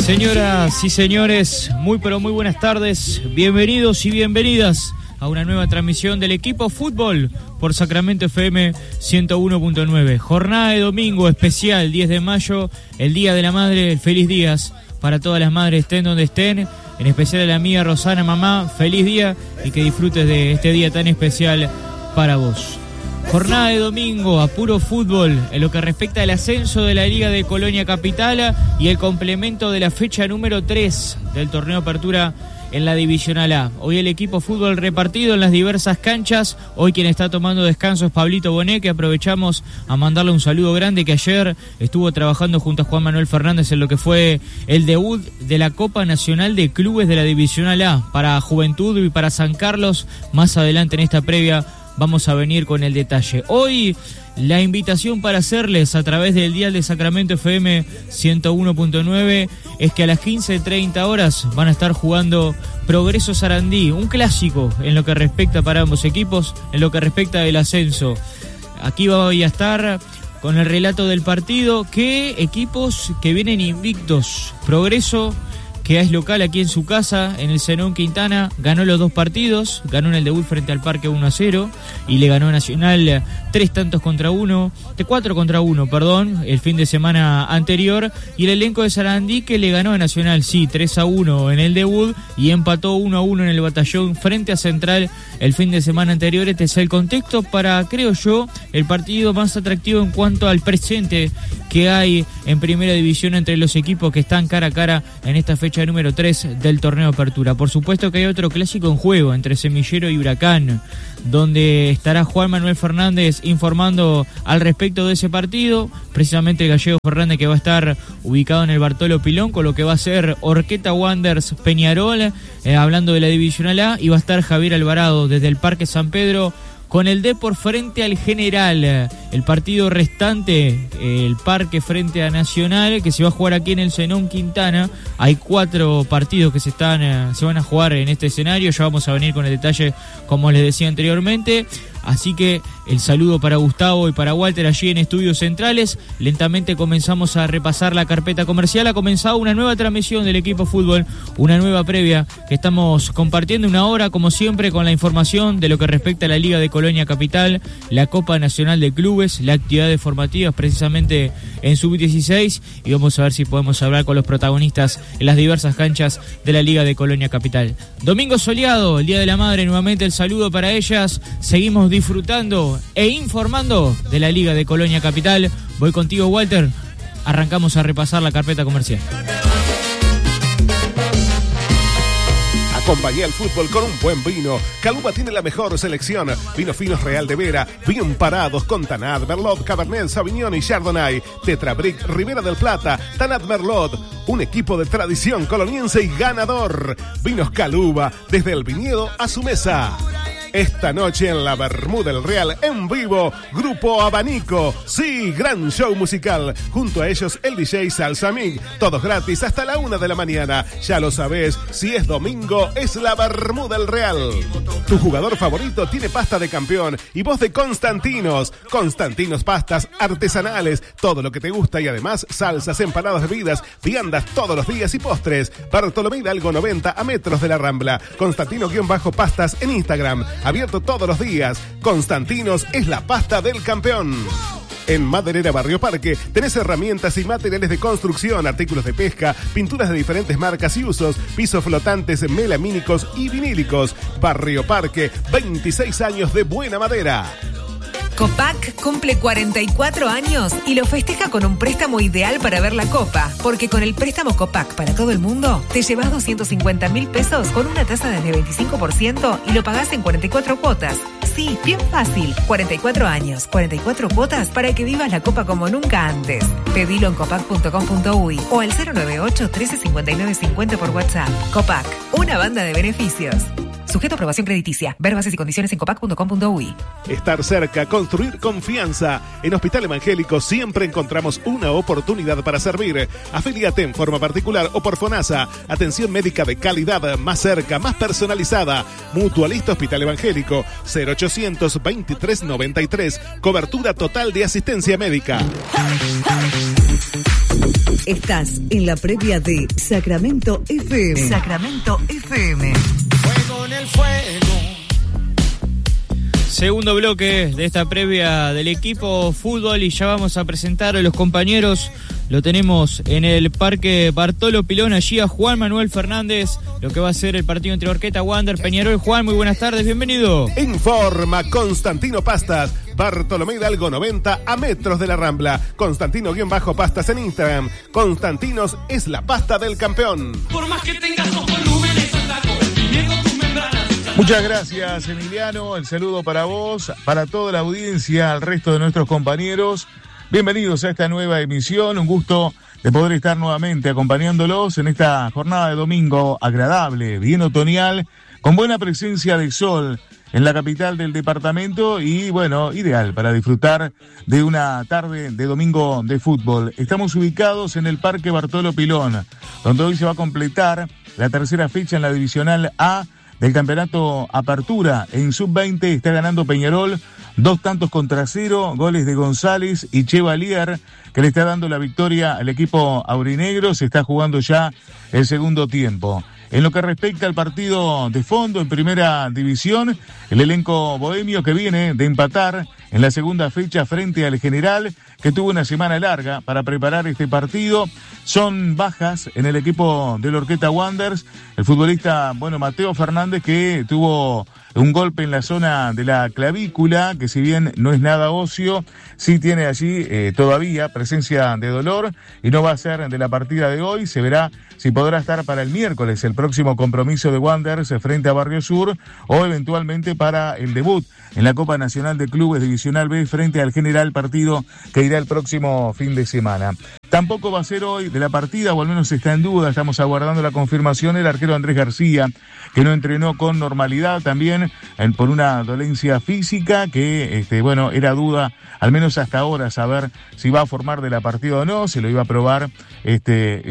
Señoras y señores, muy pero muy buenas tardes. Bienvenidos y bienvenidas a una nueva transmisión del equipo fútbol por Sacramento FM 101.9. Jornada de domingo especial, 10 de mayo, el Día de la Madre. Feliz días para todas las madres, estén donde estén. En especial a la mía Rosana, mamá, feliz día y que disfrutes de este día tan especial para vos. Jornada de domingo a puro fútbol en lo que respecta al ascenso de la Liga de Colonia Capital y el complemento de la fecha número 3 del torneo Apertura en la Divisional A. Hoy el equipo fútbol repartido en las diversas canchas. Hoy quien está tomando descanso es Pablito Bonet, que aprovechamos a mandarle un saludo grande, que ayer estuvo trabajando junto a Juan Manuel Fernández en lo que fue el debut de la Copa Nacional de Clubes de la Divisional A para Juventud y para San Carlos. Más adelante en esta previa vamos a venir con el detalle. Hoy la invitación para hacerles a través del dial de Sacramento FM 101.9 es que a las 15:30 horas van a estar jugando Progreso Sarandí, un clásico en lo que respecta para ambos equipos, en lo que respecta del ascenso. Aquí voy a estar con el relato del partido, que equipos que vienen invictos. Progreso, que es local aquí en su casa, en el Zenón Quintana, ganó los dos partidos, ganó en el debut frente al Parque 1-0 y le ganó a Nacional 4 contra 1, el fin de semana anterior, y el elenco de Sarandí que le ganó a Nacional, 3-1 en el debut y empató 1-1 en el Batallón frente a Central el fin de semana anterior. Este es el contexto para, creo yo, el partido más atractivo en cuanto al presente que hay en Primera División entre los equipos que están cara a cara en esta fecha número 3 del torneo Apertura. Por supuesto que hay otro clásico en juego entre Semillero y Huracán, donde estará Juan Manuel Fernández informando al respecto de ese partido. Precisamente el gallego Fernández, que va a estar ubicado en el Bartolo Pilón, con lo que va a ser Horqueta Wanderers Peñarol, hablando de la Divisional A, y va a estar Javier Alvarado desde el Parque San Pedro con el Depor frente al General. El partido restante, el Parque frente a Nacional, que se va a jugar aquí en el Zenón Quintana. Hay 4 partidos que se van a jugar en este escenario. Ya vamos a venir con el detalle, como les decía anteriormente. Así que el saludo para Gustavo y para Walter allí en Estudios Centrales. Lentamente comenzamos a repasar la carpeta comercial. Ha comenzado una nueva transmisión del equipo fútbol, una nueva previa que estamos compartiendo una hora, como siempre, con la información de lo que respecta a la Liga de Colonia Capital, la Copa Nacional de Clubes, las actividades formativas precisamente en Sub-16, y vamos a ver si podemos hablar con los protagonistas en las diversas canchas de la Liga de Colonia Capital. Domingo soleado, el Día de la Madre, nuevamente el saludo para ellas. Seguimos disfrutando e informando de la Liga de Colonia Capital. Voy contigo, Walter. Arrancamos a repasar la carpeta comercial. Acompaña el fútbol con un buen vino. Caluba tiene la mejor selección. Vinos finos Real de Vera, bien parados con Tanat, Merlot, Cabernet Sauvignon y Chardonnay. Tetrabric, Ribera del Plata, Tanat Merlot, un equipo de tradición coloniense y ganador. Vinos Caluba, desde el viñedo a su mesa. Esta noche en la Bermuda del Real, en vivo, Grupo Abanico. Sí, gran show musical. Junto a ellos, el DJ Salsa Mig. Todos gratis hasta la 1 de la mañana. Ya lo sabes, si es domingo, es la Bermuda del Real. Tu jugador favorito tiene pasta de campeón y vos de Constantinos. Constantinos pastas artesanales. Todo lo que te gusta y además salsas, empanadas, bebidas, viandas todos los días y postres. Bartolomé Hidalgo 90 a metros de la Rambla. Constantino-pastas en Instagram. Abierto todos los días. Constantinos es la pasta del campeón. En Maderera Barrio Parque tenés herramientas y materiales de construcción, artículos de pesca, pinturas de diferentes marcas y usos, pisos flotantes, melamínicos y vinílicos. Barrio Parque, 26 años de buena madera. Copac cumple 44 años y lo festeja con un préstamo ideal para ver la Copa, porque con el préstamo Copac para todo el mundo te llevas 250.000 pesos con una tasa desde 25% y lo pagás en 44 cuotas. Sí, bien fácil. 44 años, 44 cuotas para que vivas la Copa como nunca antes. Pedilo en copac.com.uy o al 098 1359 50 por WhatsApp. Copac, una banda de beneficios. Sujeto a aprobación crediticia. Ver bases y condiciones en copac.com.uy. Estar cerca, construir confianza. En Hospital Evangélico siempre encontramos una oportunidad para servir. Afíliate en forma particular o por FONASA. Atención médica de calidad, más cerca, más personalizada. Mutualista Hospital Evangélico. 0800 23 93. Cobertura total de asistencia médica. Estás en la previa de Sacramento FM. Sacramento FM. Fuego en el fuego. Segundo bloque de esta previa del equipo fútbol y ya vamos a presentar a los compañeros. Lo tenemos en el Parque Bartolo Pilón, allí a Juan Manuel Fernández, lo que va a ser el partido entre Orqueta Wander, Peñarol. Juan, muy buenas tardes, bienvenido. Informa Constantino Pastas, Bartolomé Hidalgo 90 a metros de la Rambla. Constantino-Pastas en Instagram. Constantinos es la pasta del campeón. Por más que tengas dos volúmenes, ataco, viviendo tus membranas. Muchas gracias, Emiliano. El saludo para vos, para toda la audiencia, al resto de nuestros compañeros. Bienvenidos a esta nueva emisión. Un gusto de poder estar nuevamente acompañándolos en esta jornada de domingo agradable, bien otoñal, con buena presencia de sol en la capital del departamento y, bueno, ideal para disfrutar de una tarde de domingo de fútbol. Estamos ubicados en el Parque Bartolo Pilón, donde hoy se va a completar la tercera fecha en la Divisional A del campeonato Apertura. En Sub-20 está ganando Peñarol 2-0, goles de González y Chevalier, que le está dando la victoria al equipo aurinegro. Se está jugando ya el segundo tiempo. En lo que respecta al partido de fondo en primera división, el elenco bohemio que viene de empatar en la segunda fecha frente al General, que tuvo una semana larga para preparar este partido. Son bajas en el equipo del Orqueta Wanderers. El futbolista, Mateo Fernández, que tuvo un golpe en la zona de la clavícula, que si bien no es nada óseo, sí tiene allí todavía presencia de dolor y no va a ser de la partida de hoy. Se verá si podrá estar para el miércoles, el próximo compromiso de Wanderers frente a Barrio Sur, o eventualmente para el debut en la Copa Nacional de Clubes Divisional B frente al General, partido que irá el próximo fin de semana. Tampoco va a ser hoy de la partida, o al menos está en duda, estamos aguardando la confirmación, el arquero Andrés García, que no entrenó con normalidad también por una dolencia física que, era duda, al menos hasta ahora, saber si va a formar de la partida o no. Se lo iba a probar, es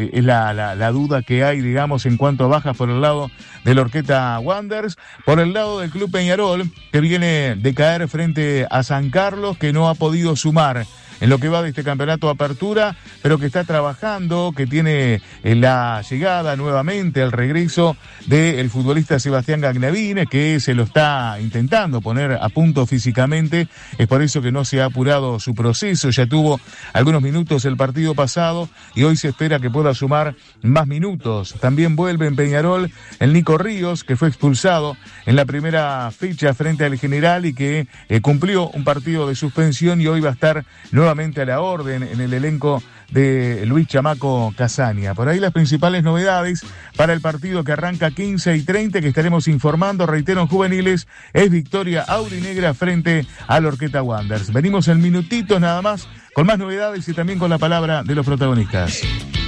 la duda que hay, digamos, en cuanto a bajas por el lado del Orqueta Wanderers. Por el lado del Club Peñarol, que viene de caer frente a San Carlos, que no ha podido sumar en lo que va de este campeonato Apertura, pero que está trabajando, que tiene la llegada nuevamente, el regreso del futbolista Sebastián Gagnavine, que se lo está intentando poner a punto físicamente. Es por eso que no se ha apurado su proceso. Ya tuvo algunos minutos el partido pasado y hoy se espera que pueda sumar más minutos. También vuelve en Peñarol el Nico Ríos, que fue expulsado en la primera fecha frente al General y que cumplió un partido de suspensión y hoy va a estar nuevamente a la orden en el elenco de Luis Chamaco Casaña. Por ahí las principales novedades para el partido que arranca 15:30, que estaremos informando, reitero, en juveniles, es victoria aurinegra frente al Orqueta Wanderers. Venimos en minutitos nada más con más novedades y también con la palabra de los protagonistas.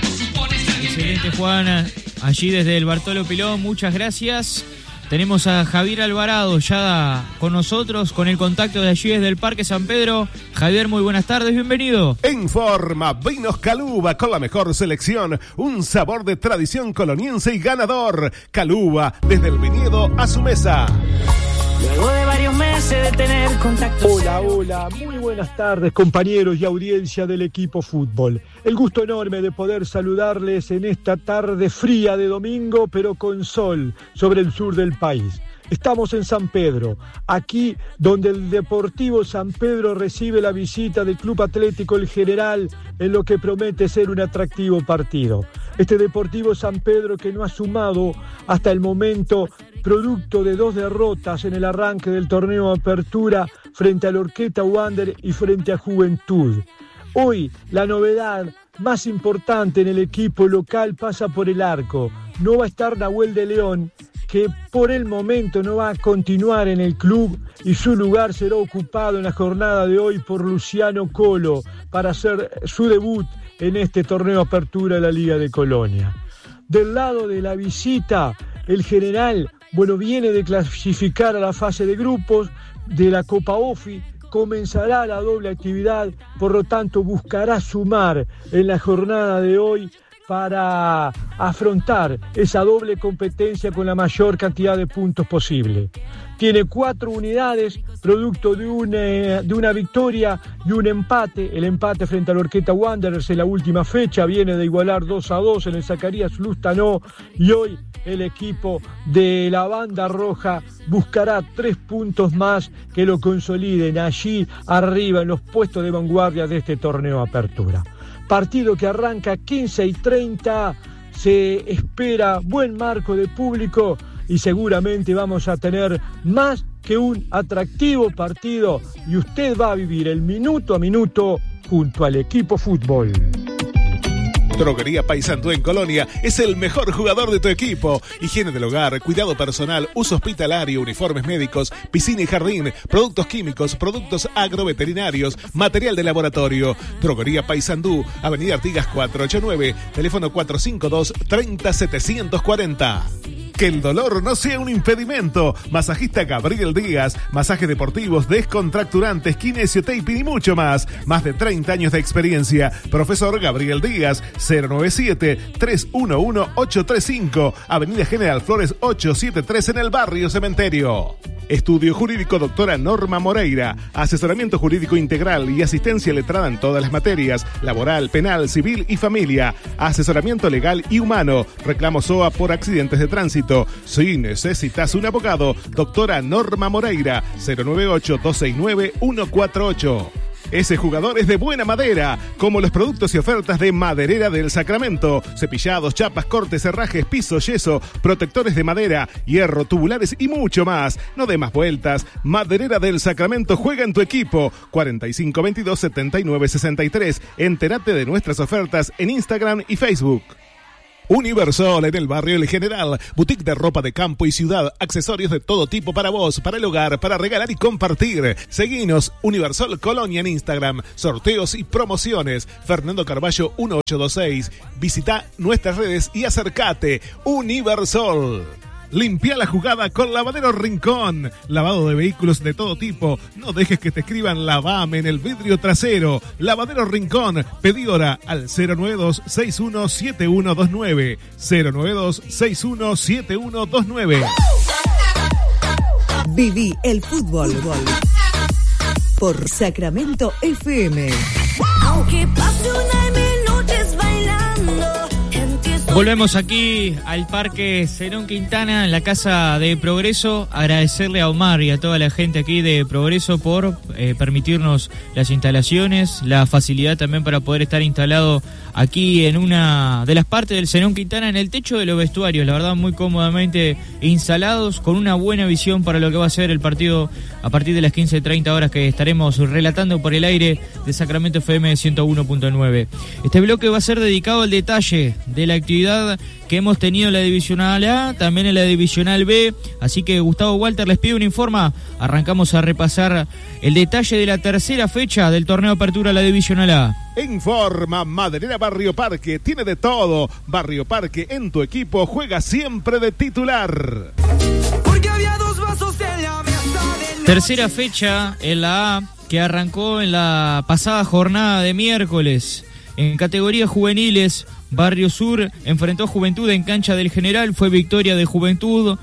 Excelente, Juan, allí desde el Bartolo Pilón, muchas gracias. Tenemos a Javier Alvarado ya con nosotros, con el contacto de allí desde el Parque San Pedro. Javier, muy buenas tardes, bienvenido. En forma, Vinos Caluba, con la mejor selección, un sabor de tradición coloniense y ganador. Caluba, desde el viñedo a su mesa. Luego de varios meses de tener contacto. Hola, muy buenas tardes, compañeros y audiencia del equipo fútbol. El gusto enorme de poder saludarles en esta tarde fría de domingo, pero con sol sobre el sur del país. Estamos en San Pedro, aquí donde el Deportivo San Pedro recibe la visita del Club Atlético El General en lo que promete ser un atractivo partido. Este Deportivo San Pedro que no ha sumado hasta el momento, producto de 2 derrotas en el arranque del torneo Apertura frente al Orqueta Wander y frente a Juventud. Hoy la novedad más importante en el equipo local pasa por el arco. No va a estar Nahuel de León, que por el momento no va a continuar en el club y su lugar será ocupado en la jornada de hoy por Luciano Colo para hacer su debut en este torneo Apertura de la Liga de Colonia. Del lado de la visita, el General, viene de clasificar a la fase de grupos de la Copa OFI, comenzará la doble actividad, por lo tanto buscará sumar en la jornada de hoy para afrontar esa doble competencia con la mayor cantidad de puntos posible. Tiene 4 unidades, producto de una victoria y un empate. El empate frente al Horqueta Wanderers en la última fecha viene de igualar 2-2 en el Zacarías Lustanó, y hoy el equipo de la banda roja buscará 3 puntos más que lo consoliden allí arriba en los puestos de vanguardia de este torneo Apertura. Partido que arranca 15:30, se espera buen marco de público y seguramente vamos a tener más que un atractivo partido, y usted va a vivir el minuto a minuto junto al equipo fútbol. Droguería Paysandú en Colonia es el mejor jugador de tu equipo. Higiene del hogar, cuidado personal, uso hospitalario, uniformes médicos, piscina y jardín, productos químicos, productos agroveterinarios, material de laboratorio. Droguería Paysandú, Avenida Artigas 489, teléfono 452-30740. Que el dolor no sea un impedimento. Masajista Gabriel Díaz, masajes deportivos, descontracturantes, kinesiotaping y mucho más. Más de 30 años de experiencia. Profesor Gabriel Díaz, 097-311-835, Avenida General Flores 873 en el barrio Cementerio. Estudio Jurídico Doctora Norma Moreira, asesoramiento jurídico integral y asistencia letrada en todas las materias, laboral, penal, civil y familia, asesoramiento legal y humano, reclamo SOA por accidentes de tránsito. Si necesitas un abogado, Doctora Norma Moreira, 098-269-148. Ese jugador es de buena madera, como los productos y ofertas de Maderera del Sacramento. Cepillados, chapas, cortes, herrajes, piso, yeso, protectores de madera, hierro, tubulares y mucho más. No dé más vueltas. Maderera del Sacramento juega en tu equipo. 4522-7963. Entérate de nuestras ofertas en Instagram y Facebook. Universal en el barrio El General, boutique de ropa de campo y ciudad, accesorios de todo tipo para vos, para el hogar, para regalar y compartir. Seguinos, Universal Colonia en Instagram, sorteos y promociones. Fernando Carballo 1826. Visita nuestras redes y acércate. Universal. Limpia la jugada con Lavadero Rincón. Lavado de vehículos de todo tipo. No dejes que te escriban lavame en el vidrio trasero. Lavadero Rincón. Pedí hora al 092-617129. 092-617129. Viví el fútbol por Sacramento FM. Aunque pase una de mis noches bailando. Volvemos aquí al Parque Zenón Quintana, en la Casa de Progreso. Agradecerle a Omar y a toda la gente aquí de Progreso por permitirnos las instalaciones, la facilidad también para poder estar instalado aquí en una de las partes del Zenón Quintana, en el techo de los vestuarios, la verdad muy cómodamente instalados, con una buena visión para lo que va a ser el partido a partir de las 15:30 horas que estaremos relatando por el aire de Sacramento FM 101.9. Este bloque va a ser dedicado al detalle de la actividad que hemos tenido en la Divisional A, también en la Divisional B, así que Gustavo Walter les pide un informe. Arrancamos a repasar el detalle de la tercera fecha del torneo Apertura de la Divisional A. Informa Maderera Barrio Parque, tiene de todo. Barrio Parque en tu equipo, juega siempre de titular. Porque había dos vasos en la mesa de Tercera fecha en la A, que arrancó en la pasada jornada de miércoles. En categorías juveniles, Barrio Sur enfrentó a Juventud en cancha del General, fue victoria de Juventud,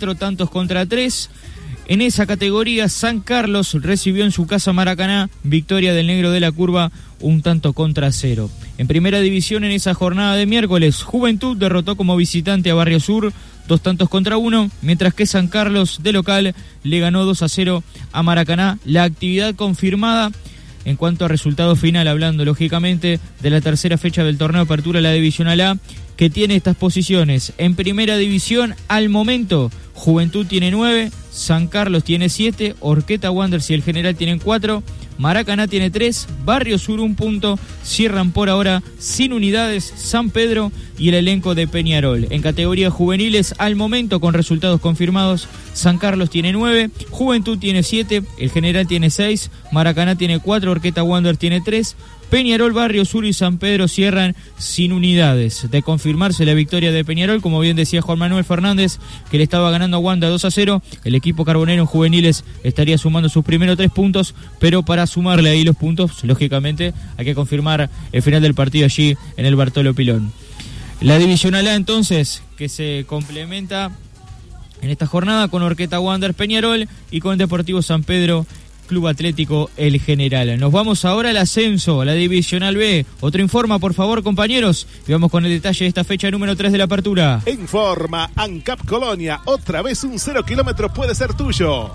4-3. En esa categoría, San Carlos recibió en su casa Maracaná, victoria del Negro de la Curva, 1-0. En primera división, en esa jornada de miércoles, Juventud derrotó como visitante a Barrio Sur, 2-1, mientras que San Carlos de local le ganó 2-0 a Maracaná. La actividad confirmada en cuanto a resultado final, hablando lógicamente de la tercera fecha del torneo Apertura de la Divisional A, que tiene estas posiciones. En primera división, al momento, Juventud tiene 9, San Carlos tiene 7, Horqueta Wanderers y el General tienen 4, Maracaná tiene 3, Barrio Sur 1 punto, cierran por ahora sin unidades San Pedro y el elenco de Peñarol. En categorías juveniles, al momento con resultados confirmados, San Carlos tiene 9, Juventud tiene 7, el General tiene 6, Maracaná tiene 4, Horqueta Wanderers tiene 3, Peñarol, Barrio Sur y San Pedro cierran sin unidades. De confirmarse la victoria de Peñarol, como bien decía Juan Manuel Fernández, que le estaba ganando a Wanda 2-0, el equipo carbonero en juveniles estaría sumando sus primeros 3 puntos, pero para sumarle ahí los puntos, lógicamente, hay que confirmar el final del partido allí en el Bartolo Pilón. La Divisional A entonces, que se complementa en esta jornada con Horqueta Wanderers Peñarol y con Deportivo San Pedro Club Atlético El General. Nos vamos ahora al ascenso, a la Divisional B. Otro informa, por favor, compañeros, y vamos con el detalle de esta fecha número 3 de la apertura. Informa ANCAP Colonia, otra vez un 0 kilómetros puede ser tuyo.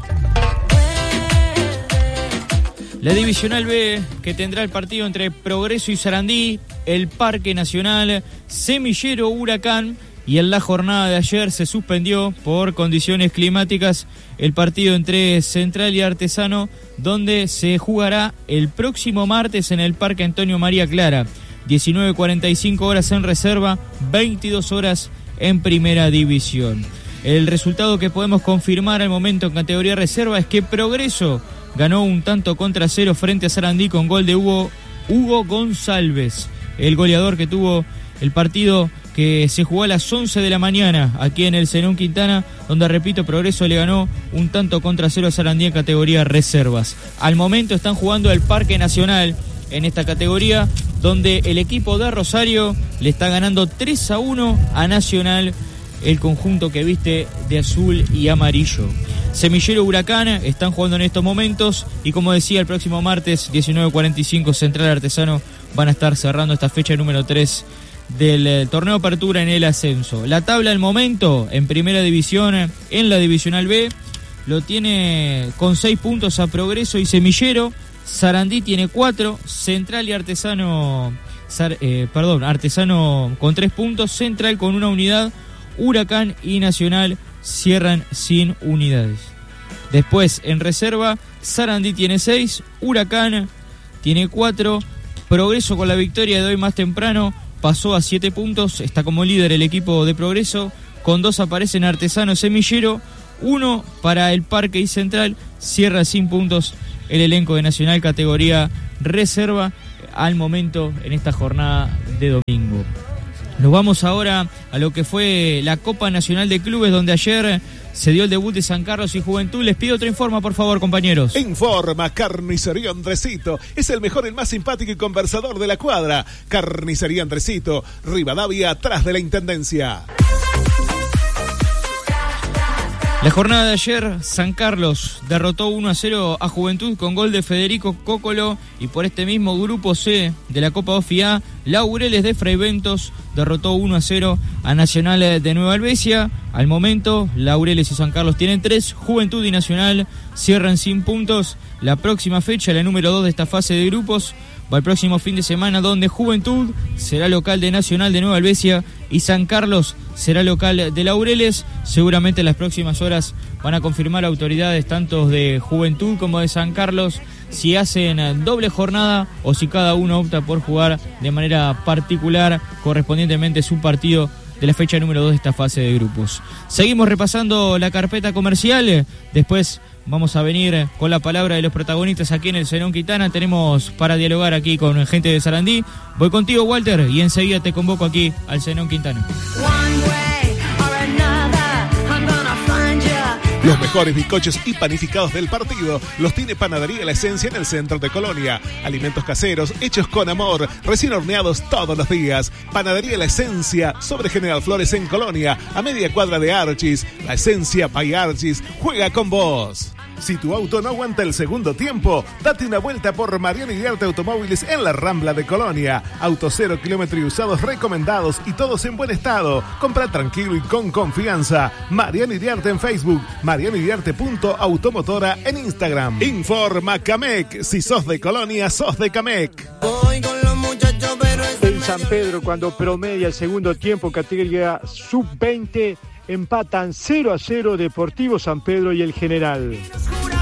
La Divisional B, que tendrá el partido entre Progreso y Sarandí, el Parque Nacional, Semillero Huracán, y en la jornada de ayer se suspendió por condiciones climáticas el partido entre Central y Artesano, donde se jugará el próximo martes en el Parque Antonio María Clara, 19:45 horas en reserva, 22 horas en primera división. El resultado que podemos confirmar al momento en categoría reserva es que Progreso ganó un tanto contra 0 frente a Sarandí con gol de Hugo González, el goleador que tuvo el partido que se jugó a las 11 de la mañana aquí en el Zenón Quintana, donde, repito, Progreso le ganó un tanto contra 0 a Sarandí en categoría reservas. Al momento están jugando el Parque Nacional en esta categoría, donde el equipo de Rosario le está ganando 3-1 a Nacional, el conjunto que viste de azul y amarillo. Semillero Huracán están jugando en estos momentos y, como decía, el próximo martes 19:45 Central Artesano van a estar cerrando esta fecha número 3 del torneo Apertura en el ascenso. La tabla al momento en primera división, en la Divisional B, lo tiene con 6 puntos a Progreso y Semillero. Sarandí tiene 4, Central y Artesano con 3 puntos, Central con 1 unidad, Huracán y Nacional cierran sin unidades. Después, en reserva, Sarandí tiene 6, Huracán tiene 4, Progreso con la victoria de hoy más temprano pasó a 7 puntos, está como líder el equipo de Progreso, con 2 aparecen Artesano, Semillero, 1 para el Parque y Central, cierra sin puntos el elenco de Nacional categoría reserva al momento en esta jornada de domingo. Nos vamos ahora a lo que fue la Copa Nacional de Clubes, donde ayer se dio el debut de San Carlos y Juventud. Les pido otro informa, por favor, compañeros. Informa Carnicería Andresito. Es el mejor, el más simpático y conversador de la cuadra. Carnicería Andresito, Rivadavia, atrás de la Intendencia. La jornada de ayer, San Carlos derrotó 1-0 a Juventud con gol de Federico Cócolo, y por este mismo grupo C de la Copa OFIA, Laureles de Fray Bentos derrotó 1-0 a Nacional de Nueva Albesia. Al momento, Laureles y San Carlos tienen 3, Juventud y Nacional cierran sin puntos. La próxima fecha, la número 2 de esta fase de grupos, va el próximo fin de semana, donde Juventud será local de Nacional de Nueva Albesia y San Carlos será local de Laureles. Seguramente en las próximas horas van a confirmar autoridades tanto de Juventud como de San Carlos si hacen doble jornada o si cada uno opta por jugar de manera particular correspondientemente su partido de la fecha número 2 de esta fase de grupos. Seguimos repasando la carpeta comercial. Después vamos a venir con la palabra de los protagonistas aquí en el Zenón Quintana. Tenemos para dialogar aquí con gente de Sarandí. Voy contigo, Walter, y enseguida te convoco aquí al Zenón Quintana. Los mejores bizcochos y panificados del partido los tiene Panadería La Esencia en el centro de Colonia. Alimentos caseros hechos con amor, recién horneados todos los días. Panadería La Esencia sobre General Flores en Colonia, a media cuadra de Archis. La Esencia by Archis juega con vos. Si tu auto no aguanta el segundo tiempo, date una vuelta por Mariano Iriarte Automóviles en la Rambla de Colonia. Autos 0 kilómetros y usados recomendados y todos en buen estado. Compra tranquilo y con confianza. Mariano Iriarte en Facebook, marianoiriarte.automotora en Instagram. Informa Camec, si sos de Colonia, sos de Camec. En San Pedro, cuando promedia el segundo tiempo, categoría sub-20, empatan 0-0 Deportivo San Pedro y El General.